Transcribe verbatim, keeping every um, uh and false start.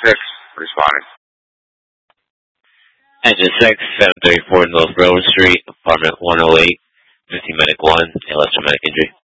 six, responding. Engine six, seven thirty-four North Railroad Street, apartment one oh eight, fifteen medic one, electromagnetic injury.